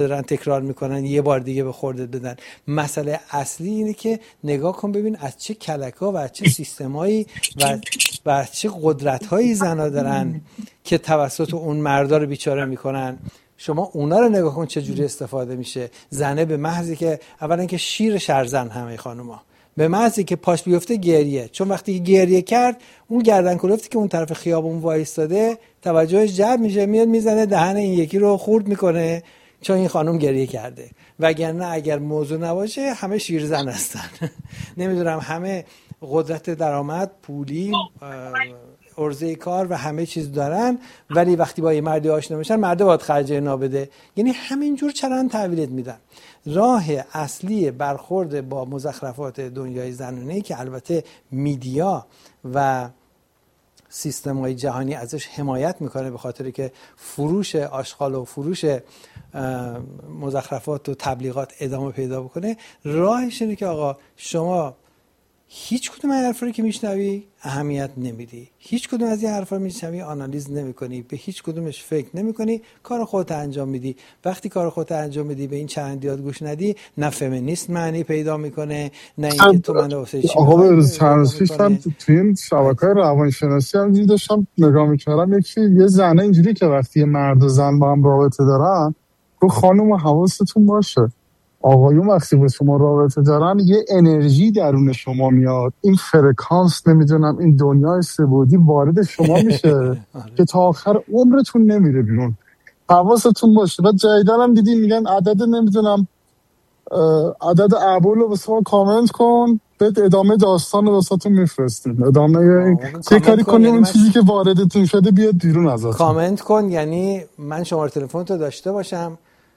دارن تکرار میکنن یه بار دیگه به خوردت بدن. مسئله اصلی اینه که نگاه کن ببین از چه کلکا و از چه سیستمایی و از چه قدرت‌هایی زنا دارن که توسط اون مردا رو بیچاره میکنن. شما اونا رو نگاه کن چه جوری استفاده میشه. زنه به محضی که اولا که شیر شرزن همه خانوما، به محضی که پاش بیفته گریه، چون وقتی گریه کرد اون گردن کلفتی که اون طرف خیابون وایستاده توجهش جلب میشه، میاد میزنه دهن این یکی رو خورد میکنه چون این خانم گریه کرده. وگرنه اگر موضوع نباشه همه شیرزن هستن. نمیدونم همه قدرت درآمد، پولی، عرضه کار و همه چیز دارن، ولی وقتی با یه مردی آشنا میشن مرد باید خرج اینا بده. یعنی همینجور چرا تحویلت میدن. راه اصلی برخورد با مزخرفات دنیای زنانه‌ای که البته میدیا و سیستم‌های جهانی ازش حمایت میکنه به خاطر که فروش آشغال و فروش مزخرفات و تبلیغات ادامه پیدا بکنه، راهش اینه که آقا شما هیچ کدوم از حرفا رو که میشنوی اهمیت نمیدی، هیچ کدوم از این حرفا رو میشنوی آنالیز نمیکنی، به هیچ کدومش فکر نمیکنی، کار خودت انجام میدی. وقتی کار خودت انجام میدی به این چندیات گوش ندی، نه فمینیست معنی پیدا میکنه، نه اینکه تو منو واسه چی آقا به چند پیش من تو این شبکه‌های روانشناسی هم دیدم نگاه میکردم، یه زنه اینجوری که وقتی یه مرد و زن با هم رابطه دارن، تو خانم حواستون باشه آقایون وقتی با شما رابطه دارن یه انرژی درون شما میاد، این فرکانس نمیدونم این دنیای سه‌بعدی وارد شما میشه که تا آخر عمرتون نمیره بیرون. حواستون باشه. بعد جدیدن هم دیدی میگن عدد نمیدونم عدد ابول رو واسه ما کامنت کن، بعد ادامه داستان رو واسهتون میفرستیم. ادامه چه کاری کنی اون چیزی که واردتون شده بیاد بیرون ازتون. کامنت کن یعنی من شماره تلفن تو داشته باشم،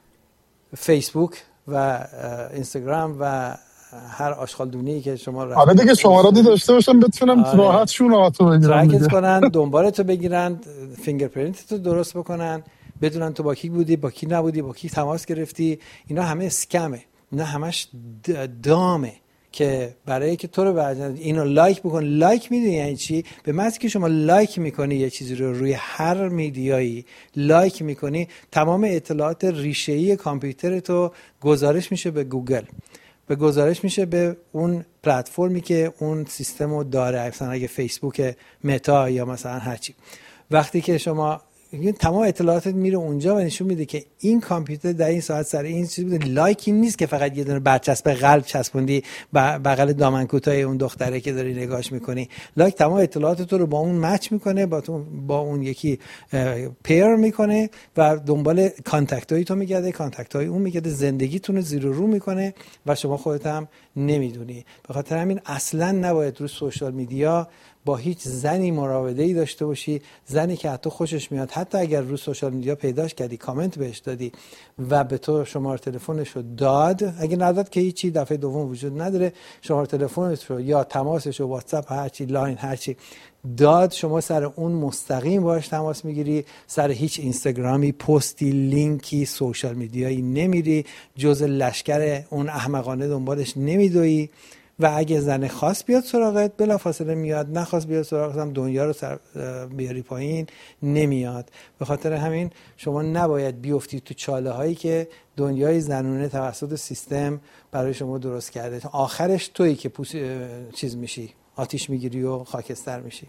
فیسبوک و اینستاگرام و هر آشغالدونی که شما رفت. آره دیگه شماره‌ای داشته باشم بتونم راحت شوناتو بگیرم، ترکت کنن، دنبالتو بگیرن، فینگرپرینتتو درست بکنن، بدونن تو با کی بودی، با کی نبودی، با کی تماس گرفتی. اینا همه اسکمه، اینا همش دامه که برای که تو رو اینو لایک بکن. لایک میدونی یعنی چی؟ به محض که شما لایک میکنی یه چیزی رو روی هر میدیایی لایک میکنی، تمام اطلاعات ریشه‌ای کامپیوتر تو گزارش میشه به گوگل، به گزارش میشه به اون پلتفرمی که اون سیستمو داره، مثلا اگه فیسبوک، متا یا مثلا هرچی. وقتی که شما تمام اطلاعاتت میره اونجا و نشون میده که این کامپیوتر در این ساعت سر این چیز بوده. لایکی نیست که فقط یه دونه برچسب قلب چسبوندی بغل دامن کوتاه اون دختره که داری نگاهش میکنی. لایک تمام اطلاعات تو رو با اون مچ میکنه، با اون یکی پیر میکنه و دنبال کانتکتای تو میگرده، کانتکتای اون میگرده، زندگیتون رو زیر و رو میکنه و شما خودت هم نمیدونی. به خاطر همین اصلا نباید رو سوشال میدیا با هیچ زنی مراوده‌ای داشته باشی، زنی که حتی خوشش میاد، حتی اگر رو سوشال میدیا پیداش کردی، کامنت بهش دادی و به تو شماره تلفنش رو داد، اگه نداد که هیچی، دفعه دوم وجود نداره، شماره تلفنش رو یا تماسش رو واتساپ هرچی لاین هرچی داد، شما سر اون مستقیم باهاش تماس میگیری، سر هیچ اینستاگرامی، پستی، لینکی، سوشال میدیایی نمیری، جز لشکر اون احمقانه دنبالش نمیدوی و اگه زن خاص بیاد سراغت بلافاصله میاد، نخواست بیاد سراغت هم دنیا رو بیاری پایین نمیاد. به خاطر همین شما نباید بیفتی تو چاله هایی که دنیای زنونه توسط سیستم برای شما درست کرده. آخرش تویی که چیز میشی، آتیش میگیری و خاکستر میشی.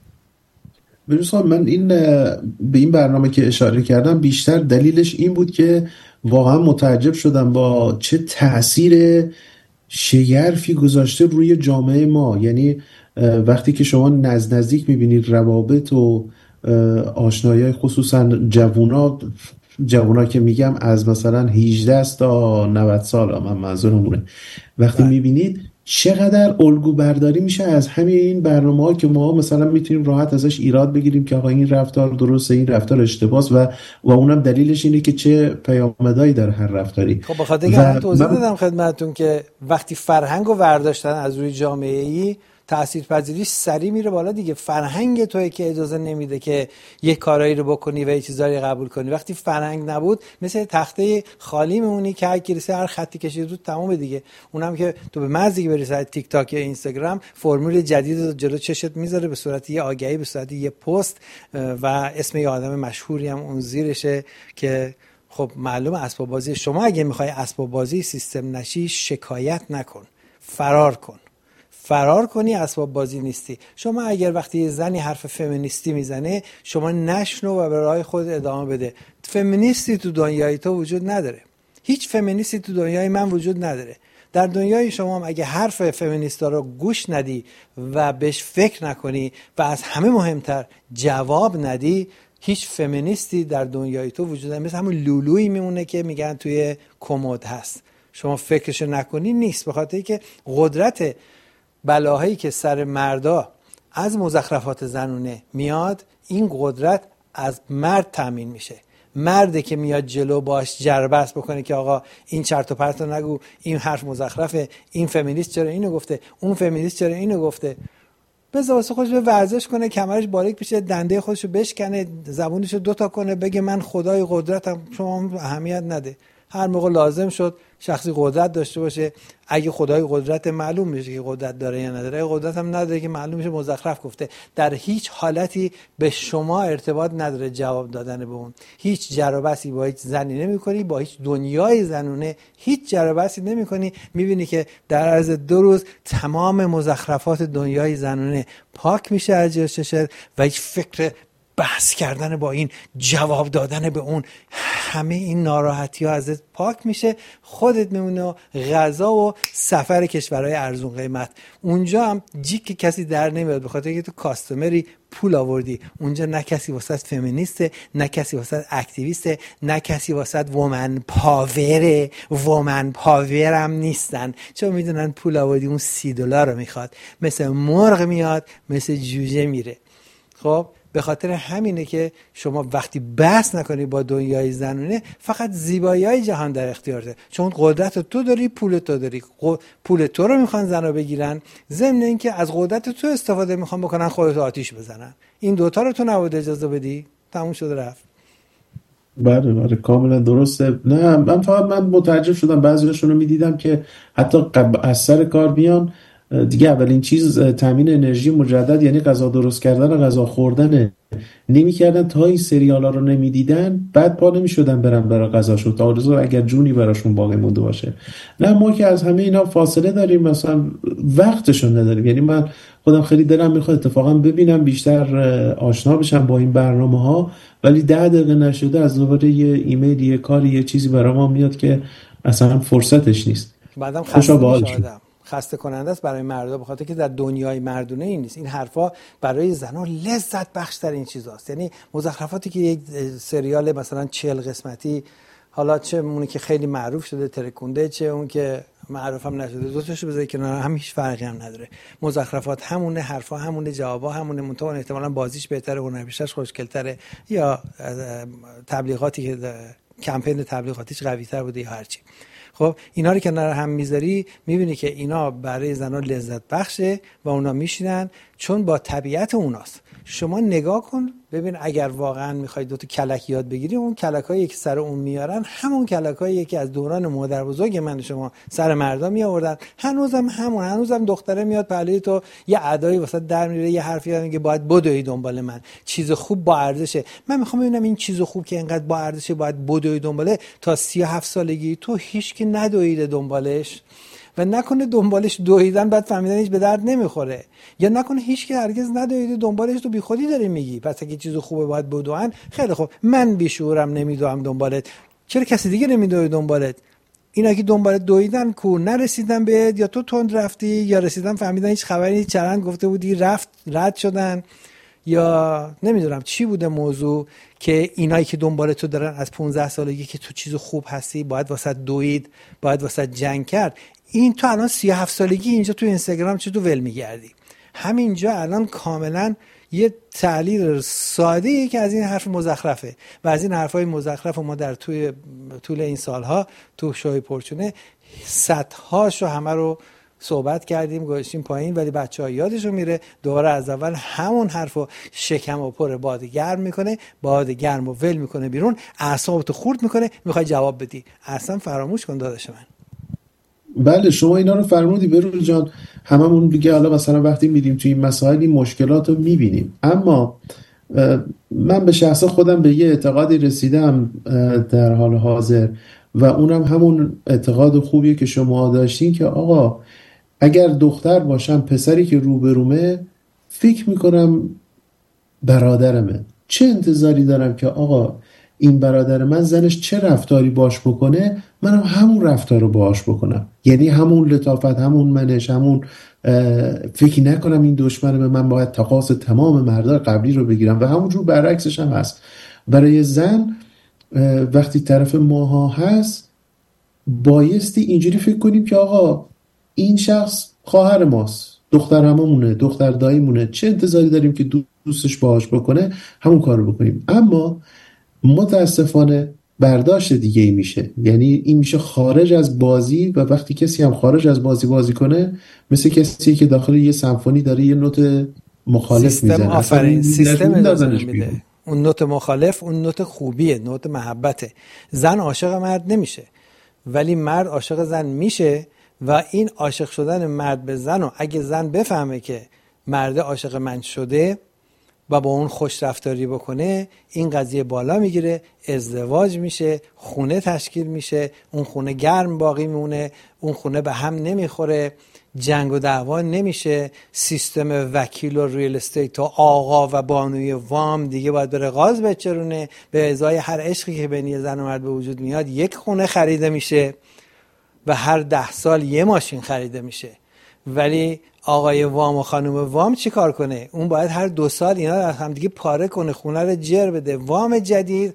بروسا من به این برنامه که اشاره کردم بیشتر دلیلش این بود که واقعا متعجب شدم با چه تأثیر شگرفی گذاشته روی جامعه ما. یعنی وقتی که شما نزدیک میبینید روابط و آشنایی، خصوصا جوونا که میگم از مثلا 18 تا 90 سال، من منظورمونه، وقتی میبینید چقدر الگو برداری میشه از همین برنامه‌ها که ما مثلا میتونیم راحت ازش ایراد بگیریم که آقا این رفتار درسته، این رفتار اشتباهه و اونم دلیلش اینه که چه پیامدهایی داره هر رفتاری. خب بخاطر اینکه من توضیح دادم خدمتتون که وقتی فرهنگو برداشتن از روی جامعه‌ای، تاثیرپذیریش سری میره بالا دیگه. فرهنگ توئه که اجازه نمیده که یه کارایی رو بکنی و یه چیزایی قبول کنی. وقتی فرهنگ نبود مثل تخته خالی میمونی که هر خطی کشید رو تمام دیگه. اونم که تو به مزه بری سر تیک تاک یا اینستاگرام فرمول جدید رو جلو چشت میذاره به صورت یه آگهی، به صورت یه پست و اسم یه آدم مشهوری هم اون زیرشه که خب معلوم اسباب بازی. شما اگه میخوای اسباب بازی سیستم نشی، شکایت نکن، فرار کن. فرار کنی اسباب بازی نیستی. شما اگر وقتی زنی حرف فمینیستی میزنه، شما نشنو و به راه خود ادامه بده. فمینیستی تو دنیای تو وجود نداره. هیچ فمینیستی تو دنیای من وجود نداره. در دنیای شما هم اگه حرف فمینیستا رو گوش ندی و بهش فکر نکنی و از همه مهمتر جواب ندی، هیچ فمینیستی در دنیای تو وجود نداره. مثل همون لولویی میمونه که میگن توی کمد هست، شما فکرش نکنی نیست. به خاطر که قدرت بلاهایی که سر مردا از مزخرفات زنونه میاد، این قدرت از مرد تامین میشه. مردی که میاد جلو باش جربست بکنه که آقا این چرت و پرت رو نگو، این حرف مزخرفه، این فمینیست چرا اینو گفته، اون فمینیست چرا اینو گفته، بذار واسه خودش به ورزش کنه، کمرش باریک بشه، دنده خودشو بشکنه، زبونشو دوتا کنه، بگه من خدای قدرتم. شما اهمیت نده. هر موقع لازم شد شخصی قدرت داشته باشه، اگه خدای قدرت معلوم میشه که قدرت داره یا نداره، اگه قدرت هم نداره که معلوم میشه مزخرف گفته. در هیچ حالتی به شما ارتباط نداره جواب دادن به اون. هیچ جر و بحثی با هیچ زنی نمی‌کنی، با هیچ دنیای زنونه هیچ جر و بحثی نمی‌کنی. می‌بینی که در عرض 2 روز تمام مزخرفات دنیای زنونه پاک میشه از جشن و هیچ فکر بحث کردن با این، جواب دادن به اون، همه این ناراحتی ها ازت پاک میشه. خودت میمونه غذا و سفر کشورهای ارزون قیمت. اونجا هم جیک کسی در نمیاد، به خاطر که تو کاستمری پول آوردی. اونجا نه کسی واسه فمینیسته، نه کسی واسه اکتیویسته، نه کسی واسه وومن پاوره. وومن پاور هم نیستن، چون میدونن پول آوردی اون $30 رو میخواد. مثل مرغ میاد، مثل جوجه میره. خب به خاطر همینه که شما وقتی بحث نکنی با دنیای زنونه، فقط زیبایی‌های جهان در اختیارته. چون قدرت تو داری، پول تو داری، پول تو رو میخوان زنا بگیرن، ضمن اینکه از قدرت تو استفاده میخوان بکنن، خودتو آتیش بزنن. این دوتا رو تو نباید اجازه بدی. تموم شد رفت. بله کاملا درسته. نه من متعجب شدم، بعضیاشون رو میدیدم که حتی از سر کار میان دیگه، اولین چیز تامین انرژی مجدد، یعنی غذا درست کردن و غذا خوردن، نمی‌کردن تا این سریالا رو نمیدیدن، بعد پا نمی‌شدن برن برای غذاشون تا آرزو اگر جونی براشون باقی مونده باشه. نه ما که از همه اینا فاصله داریم، مثلا وقتشون نداریم. یعنی من خودم خیلی دلم میخواد اتفاقا ببینم، بیشتر آشنا بشم با این برنامه‌ها، ولی 10 دقیقه نشده از دوباره یه ایمیل، یه کاری، یه چیزی برای ما میاد که اصلا فرصتش نیست. بعدم خسته کننده است برای مردا، به خاطر که در دنیای مردونه این نیست. این حرفا برای زنان لذت بخش تر این چیزاست. یعنی مزخرفاتی که یک سریال مثلا 40 قسمتی، حالا چه اونی که خیلی معروف شده ترکونده، چه اون که معروف هم نشده، دوتاشو بذاری کنار هم، هیچ فرقی هم نداره. مزخرفات همونه، حرفا همونه، جوابا همونه، منتها احتمالاً بازیش بهتره، هنرپیشش خوشگل‌تره، یا تبلیغاتی که کمپین تبلیغاتیش قوی‌تر بوده یا هرچی. خب اینا رو کنار هم میذاری، میبینی که اینا برای زنان لذت بخشه و اونا میشینن، چون با طبیعت اوناست. شما نگاه کن ببین، اگر واقعا میخوای دوتا کلک یاد بگیری، اون کلکایی که سر اون میارن همون کلکایی که از دوران مادر بزرگ من شما سر مردا می آوردن. هنوزم دختره میاد پهلوی تو یه ادایی واسه در میره، یه حرفی میگه باید بدوی دنبال من، چیز خوب با ارزشه. من میخوام ببینم این چیز خوب که اینقدر با ارزشه باید بدوی دنباله، تا 37 سالگی تو هیچ کی ندویده دنبالش، و نکنه دنبالش دویدن بعد فهمیدن هیچ به درد نمیخوره، یا نکنه هیچ کی هرگز ندویده دنبالش، تو بی خودی داری میگی پس اگه چیز خوبه باید بدوئن. خیلی خوب، من بیشعورم نمیدوام دنبالت، چرا کسی دیگه نمیدوه دنبالت؟ اینا که دنبالت دویدن کو نرسیدن بهت، یا تو تند رفتی، یا رسیدن فهمیدن هیچ خبری نیست، چرند گفته بودی رفت رد شدن، یا نمیدونم چی بوده موضوع که اینایی که دنبال تو دارن از 15 سالگی که تو چیز خوب هستی باید واسه دوید، باید واسه جنگ کرد. این تو الان 37 سالگی اینجا تو اینستاگرام چه تو ول میگردی؟ همینجا الان کاملا یه تعلیل ساده‌ای که از این حرف مزخرفه، و از این حرفای مزخرف ما در طول این سالها تو شوی پرچونه صدهاشو همه رو صحبت کردیم، گذاشتیم پایین، ولی بچه‌ها یادشون میره دوباره از اول همون حرفو شکم و پر باد گرم میکنه، باد گرم و ول میکنه بیرون، اعصابتو خورد میکنه، میخوای جواب بدی. اصلا فراموش کن داداش من. بله شما اینا رو فرمودی بروز جان، هممون دیگه حالا مثلا وقتی میریم توی این مسائل این مشکلات رو میبینیم، اما من به شخص خودم به یه اعتقادی رسیدم در حال حاضر و اونم همون اعتقاد خوبیه که شما داشتین که آقا اگر دختر باشم پسری که روبرومه فکر میکنم برادرمه، چه انتظاری دارم که آقا این برادر من زنش چه رفتاری باش بکنه منم همون رفتار رو باش بکنم، یعنی همون لطافت، همون منش، همون فکر نکنم این دشمنه من باید تقاص تمام مردای قبلی رو بگیرم و همونجور برعکسش هم هست. برای زن وقتی طرف ماها هست بایستی اینجوری فکر کنیم که آقا این شخص خواهر ماست، دختر هممونه، دختر داییمونه، چه انتظاری داریم که دوستش باهاش بکنه همون کار رو بکنیم. اما متاسفانه برداشت دیگه ای میشه، یعنی این میشه خارج از بازی و وقتی کسی هم خارج از بازی کنه مثل کسی که داخل یه سمفونی داره یه نوت مخالف میزنه. آفرین، سیستم اجازه نمیده. اون نوت مخالف اون نوت خوبیه، نوت محبته. زن عاشق مرد نمیشه ولی مرد عاشق زن میشه و این عاشق شدن مرد به زن و اگه زن بفهمه که مرد عاشق من شده و با اون خوش رفتاری بکنه این قضیه بالا میگیره، ازدواج میشه، خونه تشکیل میشه، اون خونه گرم باقی میمونه، اون خونه به هم نمیخوره، جنگ و دعوا نمیشه، سیستم وکیل و ریل استیت و آقا و بانوی وام دیگه باید بره غاز بچرونه، به ازای هر عشقی که بین زن و مرد به وجود میاد یک خونه خریده میشه و هر 10 سال یه ماشین خریده میشه. ولی آقای وام و خانم وام چی کار کنه؟ اون باید هر 2 سال اینا رو هم دیگه پاره کنه، خونه رو جر بده، وام جدید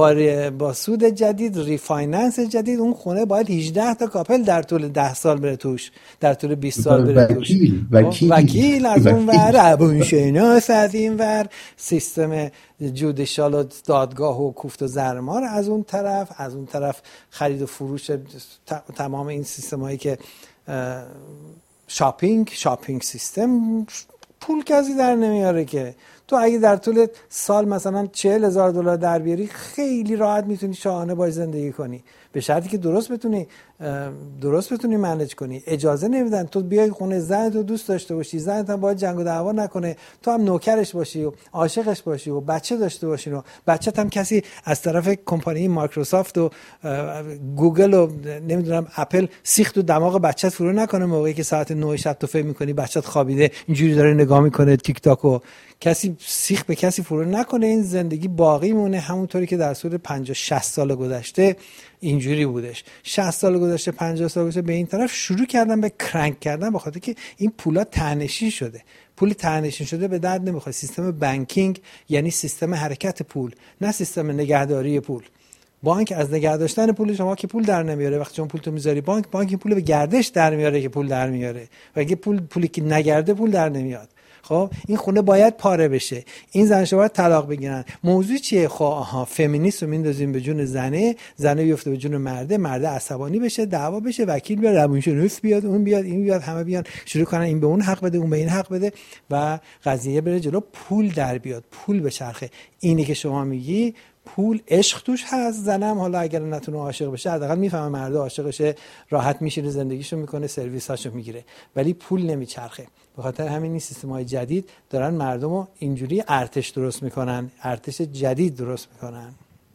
با سود جدید، ریفایننس جدید، اون خونه باید 18 تا کاپل در طول 10 سال بره توش، در طول 20 سال بره توش. وکیل از اون ور، ابونشناس از این ور، سیستم جودیشال و دادگاه و کوفت و زرمار از اون طرف خرید و فروش تمام این سیستمایی که شاپینگ سیستم پول کسی در نمیاره که تو اگه در طول سال مثلا $40,000 در بیاری خیلی راحت میتونی شاهانه باش زندگی کنی، به شرطی که درست بتونی منیج کنی. اجازه نمیدن تو بیای خونه زنت رو دوست داشته باشی، زنت هم باید جنگ و دعوا نکنه، تو هم نوکرش باشی و عاشقش باشی و بچه داشته باشین و بچت هم کسی از طرف کمپانی مایکروسافت و گوگل و نمیدونم اپل سیخت و دماغ بچت فرو نکنه موقعی که ساعت 9 شب تو فکر می‌کنی بچت خوابیده اینجوری داره نگاه میکنه تیک تاک و کسی سیخ به کسی فرو نکنه. این زندگی باقی مونه همونطوری که در طول 50-60 سال گذشته اینجوری بودش. 60 سال گذشته 50 سال گذشته به این طرف شروع کردن به کرنک کردن، به خاطر که این پولا ته‌نشین شده. پول ته‌نشین شده به درد نمیخوره. سیستم بانکینگ یعنی سیستم حرکت پول، نه سیستم نگهداری پول. بانک از نگه داشتن پول شما که پول در نمیاره، وقتی شما پول تو میذاری بانک این پول به گردش در میاره که پول در میاره، و اگه پولی که نگرده پول در نمیاد. خب این خونه باید پاره بشه، این زنش باید طلاق بگیرن. موضوع چیه؟ خب فمینیست رو میندازیم به جون زنه بیفته به جون مرده عصبانی بشه، دعوا بشه، وکیل بیاد، روانشناس بیاد، اون بیاد، این بیاد، همه بیان شروع کنن این به اون حق بده، اون به این حق بده و قضیه بره جلو، پول در بیاد، پول بچرخه. اینی که شما میگی پول عشق توش هست. زنم حالا اگر نتونه عاشق بشه حداقل میفهمه مرد عاشقشه، راحت میشینه زندگیشو میکنه، سرویساشو میگیره، ولی پول نمیچرخه. به خاطر همین این سیستم‌های جدید دارن مردمو اینجوری ارتش درست میکنن، ارتش جدید درست میکنن.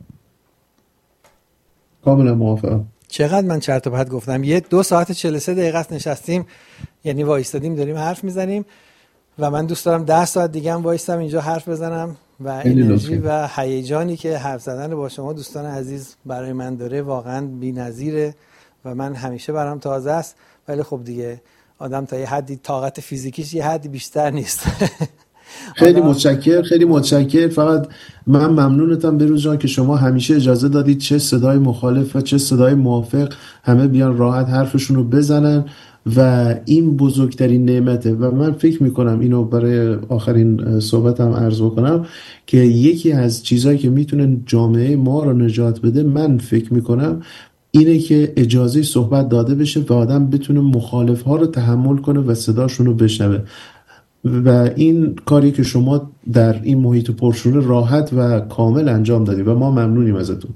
کاملا موافقم. چقدر من چرت و پرت گفتم. 2 ساعت 43 دقیقه است نشستیم، یعنی وایستادیم داریم حرف میزنیم و من دوست دارم 10 ساعت دیگه هم وایستم اینجا حرف بزنم و انرژی و هیجانی که حرف زدن با شما دوستان عزیز برای من داره واقعا بی‌نظیره و من همیشه برام تازه است، ولی خب دیگه آدم تا یه حدی طاقت فیزیکیش یه حدی بیشتر نیست. خیلی متشکر. فقط من ممنونتم بروز جان که شما همیشه اجازه دادید چه صدای مخالف و چه صدای موافق همه بیان راحت حرفشون رو بزنن و این بزرگترین نعمته. و من فکر میکنم اینو برای آخرین صحبتم عرض بکنم که یکی از چیزایی که میتونه جامعه ما رو نجات بده، من فکر میکنم اینه که اجازه صحبت داده بشه و آدم بتونه مخالف ها رو تحمل کنه و صداشون رو بشنوه. و این کاری که شما در این محیط پرشور راحت و کامل انجام دادید و ما ممنونیم ازتون.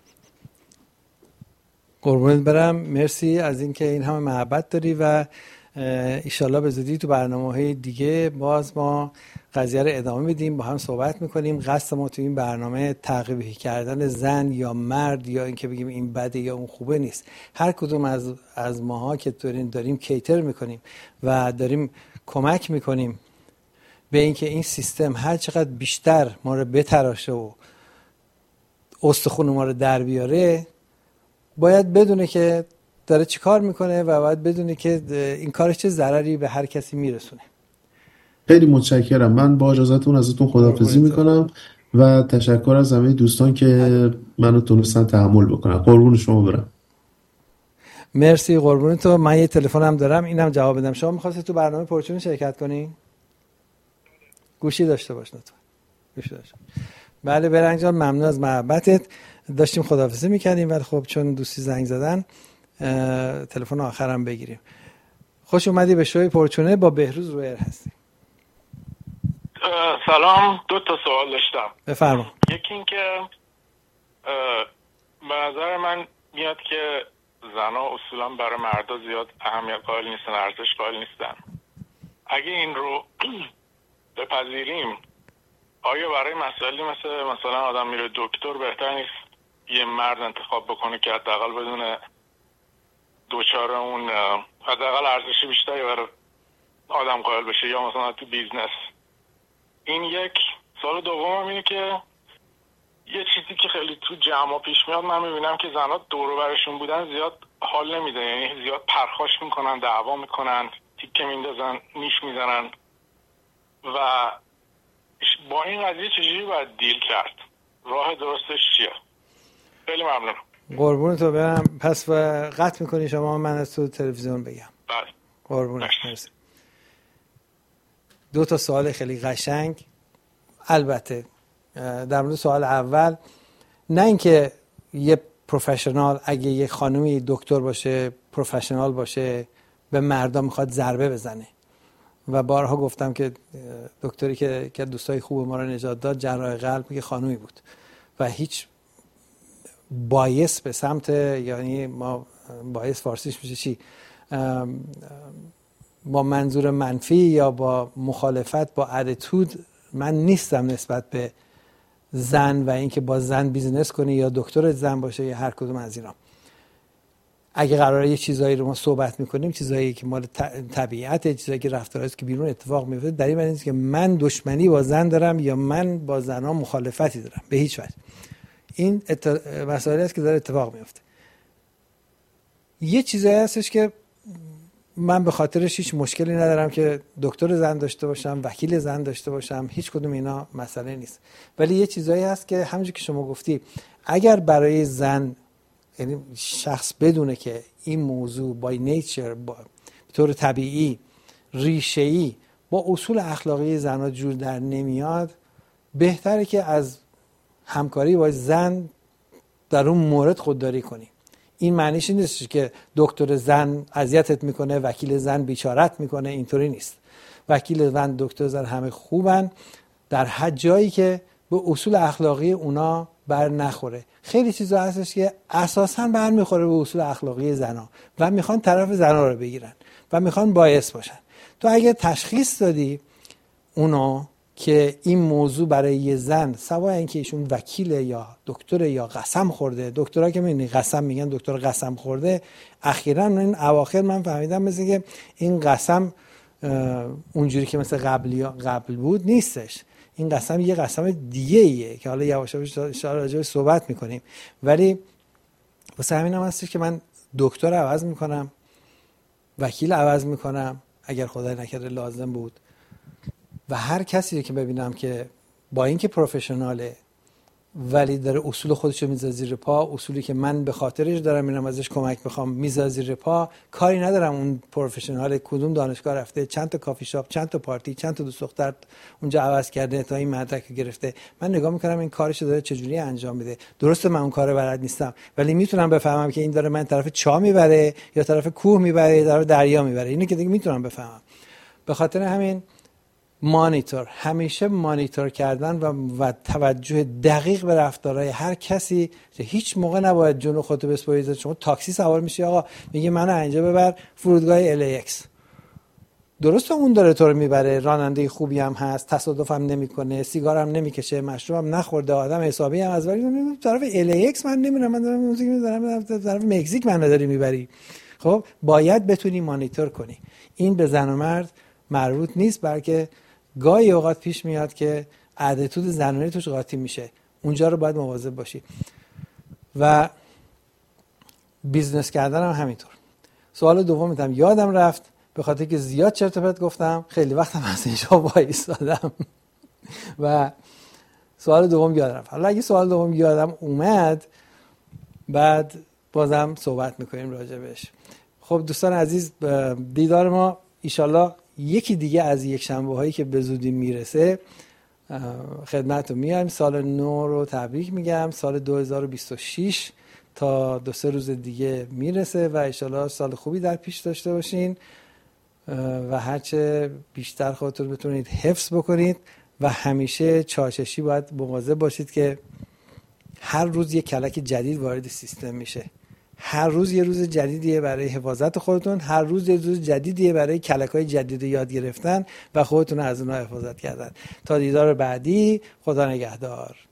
قربونت برم، مرسی از اینکه این همه محبت داری و ایشالله به زودی تو برنامه‌های دیگه باز ما قضیه رو ادامه میدیم، با هم صحبت میکنیم. قصد ما تو این برنامه تقویح کردن زن یا مرد یا اینکه بگیم این بده یا اون خوبه نیست. هر کدوم از ماها که داریم کیتر میکنیم و داریم کمک میکنیم به اینکه این سیستم هر چقدر بیشتر ما رو بتراشه و استخون ما رو در بیاره، باید بدونه که داره چی کار میکنه و باید بدونه که این کارش چه ضرری به هر کسی میرسونه. خیلی متشکرم. من با اجازهتون ازتون خداحافظی میکنم و تشکر از همه دوستان که منو تونستن تحمل بکنن. قربون شما برم. مرسی، قربون تو. من یه تلفنم دارم، اینم جواب بدم. شما می‌خواستید تو برنامه پرچون شرکت کنی؟ گوشی داشته باش لطفا. گوشی داشته. بله برنگ جان، ممنون از محبتت. داشتیم خداحافظی می‌کردیم ولی خب چون دوستی زنگ زدن تلفن آخرم بگیریم. خوش اومدی به شوی پرچونه، با بهروز رویر هستیم. سلام، 2 تا سوال داشتم. بفرما. یکی این که به نظر من میاد که زنها اصولا برای مردا زیاد اهمیت قائل نیستن، ارزش قائل نیستن. اگه این رو بپذیریم، آیا برای مسائلی مثلا آدم میره دکتر بهتر نیست یه مرد انتخاب بکنه که حداقل بدون دوچار اون حداقل ارزش بیشتری برای آدم قائل بشه، یا مثلا تو بیزنس؟ این یک. سوال دومم اینه که یه چیزی که خیلی تو جمع پیش میاد، من میبینم که زنها دور و برشون بودن زیاد حال نمیده، یعنی زیاد پرخاش میکنن، دعوا میکنن، تیکه میندازن، نیش میزنن و با این قضیه چجوری باید دیل کرد؟ راه درستش چیه؟ خیلی ممنون. قربون تو برم. پس قطع میکنی شما، من از تو تلویزیون بگم. بله. قربونش. مرسی. 2 تا سوال خیلی قشنگ. البته در مورد سوال اول، نه اینکه یه پروفشنال اگه یه خانمی دکتر باشه، پروفشنال باشه، به مردا میخواد ضربه بزنه. و بارها گفتم که دکتری که دوستای خوب ما رو نجات داد، جراح قلب، که خانومی بود و هیچ بایس به سمت، یعنی ما بایس فارسیش میشه چی، با منظور منفی یا با مخالفت با اتیتود من نیستم نسبت به زن و اینکه با زن بیزینس کنی یا دکتر زن باشه یا هر کدوم از اینا. اگه قراره یه چیزایی رو ما صحبت میکنیم، چیزایی که مال طبیعت، چیزایی که رفتارهاست که بیرون اتفاق میفته، در این معنی نیست که من دشمنی با زن دارم یا من با زنها مخالفتی دارم، به هیچ وجه. این مسائلی است که داره اتفاق میفته. یه چیزایی هستش که من به خاطرش هیچ مشکلی ندارم که دکتر زن داشته باشم، وکیل زن داشته باشم، هیچ کدوم اینا مسئله نیست. ولی یه چیزایی هست که همونجوری که شما گفتی، اگر برای زن، یعنی شخص بدونه که این موضوع بای نیچر، به طور طبیعی، ریشه‌ای با اصول اخلاقی زن‌ها جور در نمیاد، بهتره که از همکاری با زن در اون مورد خودداری کنی. این معنیش نیست که دکتر زن اذیتت میکنه، وکیل زن بیچارت میکنه، اینطوری نیست. وکیل زن، دکتر زن همه خوبن در هر جایی که به اصول اخلاقی اونا بر نخوره. خیلی چیزا هستش که اساساً بر میخوره به اصول اخلاقی زنا و میخوان طرف زنا رو بگیرن و میخوان باعث باشن. تو اگه تشخیص دادی اونا که این موضوع برای یه زن، سواء اینکه ایشون وکیل یا دکتر یا قسم خورده، دکترها که میگن قسم میگن دکتر قسم خورده، اخیراً این اواخر من فهمیدم مثل که این قسم اونجوری که مثل قبل بود نیستش. این قسم یه قسم دیگه ایه که حالا یواش یواش راجعش صحبت میکنیم. ولی واسه همین هم هستش که من دکتر عوض میکنم، وکیل عوض میکنم اگر خدای نکرده لازم بود، و هر کسی که ببینم که با اینکه پروفشناله ولی داره اصول خودشو میذاره زیر پا، اصولی که من به خاطرش دارم میرم ازش کمک میخوام میذاره زیر پا، کاری ندارم اون پروفشنال کدوم دانشگاه رفته، چند تا کافی شاپ، چند تا پارتی، چند تا دوست دختر اونجا عوض کرده تا این مدرک گرفته. من نگاه میکنم این کارشو داره چجوری انجام میده. درسته من اون کارو بلد نیستم، ولی میتونم بفهمم که این داره من طرف چاه میبره یا طرف کوه میبره یا طرف دریا میبره. اینو که دیگه میتونم بفهمم. به خاطر همین مانیتور، همیشه مانیتور کردن و توجه دقیق به رفتارهای هر کسی. هیچ موقع نباید جون خودت بسپاری. شما تاکسی سوار میشی، آقا میگه منو اینجا ببر فرودگاه LAX، درسته اون داره تو رو میبره، راننده خوبی هم هست، تصادف هم نمیکنه، سیگار هم نمیکشه، مشروب هم نخورده، آدم حسابی هم از ولی طرف LAX من نمیرم، من دارم موزیک میذارم طرف مکزیک من نداری میبری. خب باید بتونی مانیتور کنی. این به زن و مرد مربوط نیست، بلکه گاهی اوقات پیش میاد که اتیتود زنونه توش قاطی میشه، اونجا رو باید مواظب باشی. و بیزنس کردن هم همینطور. سوال دوم میتونم یادم رفت به خاطر که زیاد چرت و پرت گفتم، خیلی وقتم از اینجا وایسادم و سوال دوم یادم رفت. حالا اگه سوال دوم یادم اومد بعد بازم صحبت میکنیم راجبش. خب دوستان عزیز، دیدار ما ایشالله یکی دیگه از یک شنبه هایی که به زودی میرسه خدمتتون میایم. سال نو رو تبریک میگم. سال 2026 تا 2-3 روز دیگه میرسه و ایشالله سال خوبی در پیش داشته باشین و هرچه بیشتر خودتون بتونید حفظ بکنید و همیشه چاششی باید مواظب باشید که هر روز یک کلک جدید وارد سیستم میشه. هر روز یه روز جدیدیه برای حفاظت خودتون، هر روز یه روز جدیدیه برای کلک‌های جدید یاد گرفتن و خودتون از اونها حفاظت کردن. تا دیدار بعدی، خدا نگهدار.